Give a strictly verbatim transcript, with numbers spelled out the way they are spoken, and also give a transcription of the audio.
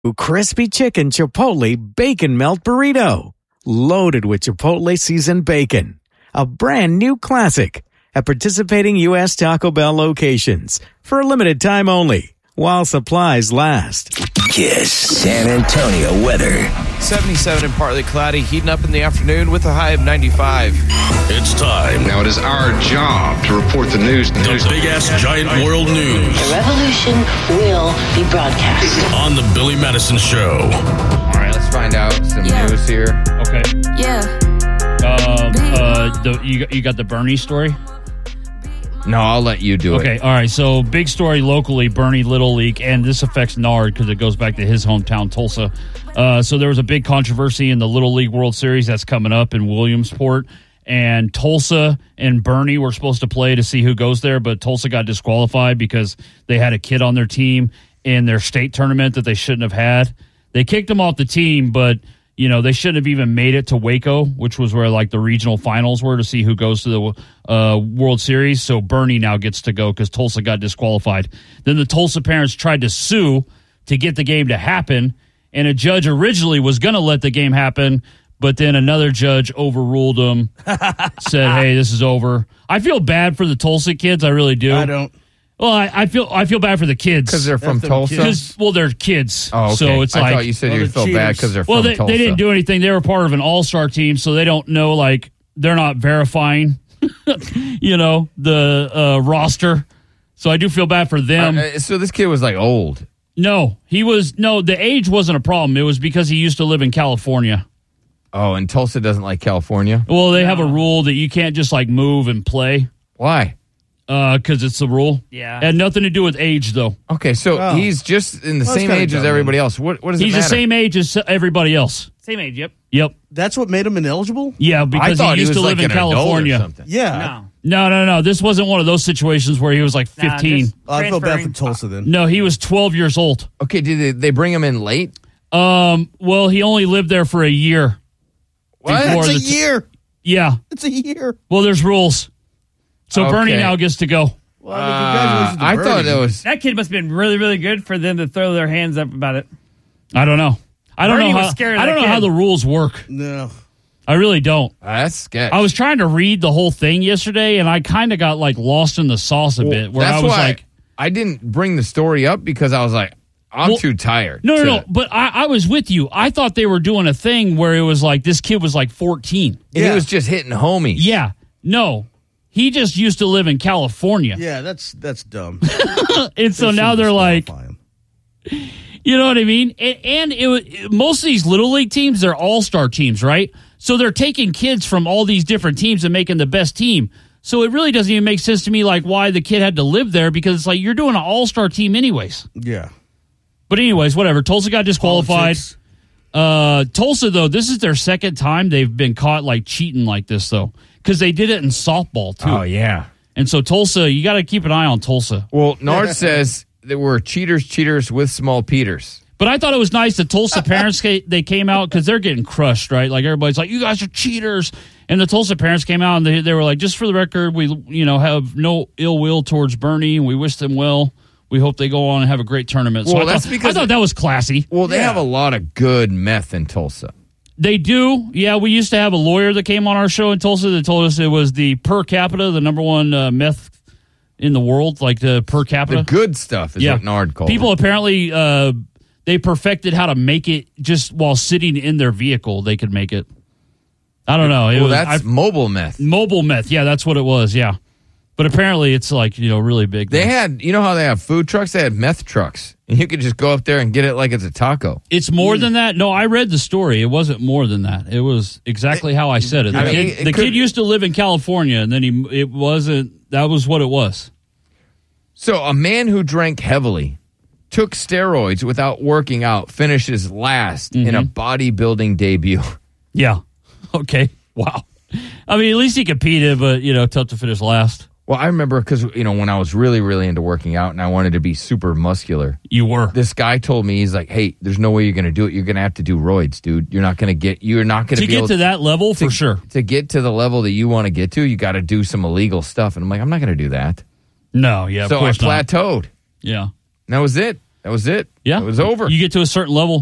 Crispy Chicken Chipotle Bacon Melt Burrito. Loaded with Chipotle seasoned bacon. A brand new classic at participating U S Taco Bell locations for a limited time only while supplies last. Kiss San Antonio weather. seventy-seven and partly cloudy, heating up in the afternoon with a high of ninety-five. It's time. Now it is our job to report the news. The news. Big ass giant world news. The revolution will be broadcast on the Billy Madison Show. All right, let's find out some yeah. news here. Okay. Yeah. Um, uh, the, you, you got the Bernie story? No, I'll let you do okay, it. Okay, all right. So, big story locally, Bernie Little League, and this affects Nard because it goes back to his hometown, Tulsa. Uh, so, there was a big controversy in the Little League World Series that's coming up in Williamsport, and Tulsa and Bernie were supposed to play to see who goes there, but Tulsa got disqualified because they had a kid on their team in their state tournament that they shouldn't have had. They kicked him off the team, but you know, they shouldn't have even made it to Waco, which was where like the regional finals were to see who goes to the uh, World Series. So Bernie now gets to go because Tulsa got disqualified. Then the Tulsa parents tried to sue to get the game to happen, and a judge originally was going to let the game happen, but then another judge overruled them, said, hey, this is over. I feel bad for the Tulsa kids. I really do. I don't. Well, I, I feel I feel bad for the kids because they're from Tulsa. Because well, they're kids. Oh, okay. So it's I like thought you said well, you felt cheaters. bad because they're well, from they, Tulsa. they didn't do anything. They were part of an all-star team, so they don't know. Like they're not verifying, you know, the uh, roster. So I do feel bad for them. Uh, so this kid was like old. No, he was no. The age wasn't a problem. It was because he used to live in California. Oh, and Tulsa doesn't like California? Well, they no. have a rule that you can't just like move and play. Why? Because uh, it's the rule. Yeah. It had nothing to do with age, though. Okay, so oh. he's just in the well, same age as everybody else. What, what does he's it matter? He's the same age as everybody else. Same age, yep. Yep. That's what made him ineligible? Yeah, because he used he to live like in California. Yeah. No. No, no, no. This wasn't one of those situations where he was like fifteen. Nah, I feel bad for Tulsa then. No, he was twelve years old. Okay, did they, they bring him in late? Um. Well, he only lived there for a year. What? It's a t- year. Yeah. It's a year. Well, there's rules. So Okay. Bernie now gets to go. Well, I mean, congratulations to Uh, I Bernie. thought that was... That kid must have been really, really good for them to throw their hands up about it. I don't know. I don't Bernie know was how. scared of I don't that know kid. how the rules work. No. I really don't. That's sketch. I was trying to read the whole thing yesterday, and I kind of got like lost in the sauce a bit. Where That's I was why like, I didn't bring the story up because I was like, I'm Well, too tired. no, no, to- no. But I, I was with you. I thought they were doing a thing where it was like this kid was like fourteen. And Yeah. he was just hitting homies. Yeah. No. He just used to live in California. Yeah, that's that's dumb. And so They now should they're like, disqualify him. you know what I mean? And, and it, was- most of these little league teams, they're all-star teams, right? So they're taking kids from all these different teams and making the best team. So it really doesn't even make sense to me like why the kid had to live there because it's like you're doing an all-star team anyways. Yeah. But anyways, whatever. Tulsa got disqualified. Politics. Uh, Tulsa, though, this is their second time they've been caught like cheating like this, though, because they did it in softball, too. Oh, yeah. And so Tulsa, you got to keep an eye on Tulsa. Well, Nard says there were cheaters, cheaters with small Peters. But I thought it was nice that Tulsa parents, ca- they came out because they're getting crushed, right? Like everybody's like, you guys are cheaters. And the Tulsa parents came out and they, they were like, just for the record, we, you know, have no ill will towards Bernie and we wish them well. We hope they go on and have a great tournament. So Well, I that's thought, because I thought that was classy. Well, they Yeah. have a lot of good meth in Tulsa. They do. Yeah, we used to have a lawyer that came on our show in Tulsa that told us it was the per capita, the number one uh, meth in the world, like the per capita. The good stuff is yeah. what Nard called People it. apparently, uh, they perfected how to make it just while sitting in their vehicle. They could make it. I don't know. It Well, was, that's I've- mobile meth. mobile meth. Yeah, that's what it was. Yeah. But apparently it's like, you know, really big. They had, you know how they have food trucks? They had meth trucks. And you could just go up there and get it like it's a taco. It's more than that. No, I read the story. It wasn't more than that. It was exactly how I said it. The, I mean, kid, it- it the could- kid used to live in California, and then he it wasn't. That was what it was. So a man who drank heavily, took steroids without working out, finishes last in a bodybuilding debut. Yeah. Okay. Wow. I mean, at least he competed, but you know, tough to finish last. Well, I remember because, you know, when I was really, really into working out and I wanted to be super muscular, You were. this guy told me, he's like, hey, there's no way you're going to do it. You're going to have to do roids, dude. You're not going to get, you're not going To be get able to that level, for to, sure. To get to the level that you want to get to, you got to do some illegal stuff. And I'm like, I'm not going to do that. No, yeah, of so I course not. plateaued. Yeah. And that was it. That was it. Yeah. It was over. You get to a certain level.